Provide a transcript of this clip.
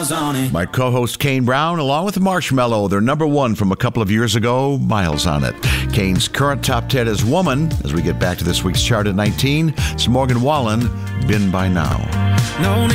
miles on it. My co-host Kane Brown, along with Marshmello, they're number one from a couple of years ago, Miles on It. Kane's current top 10 is Woman. As we get back to this week's chart at 19, it's Morgan Wallen, Been By Now. No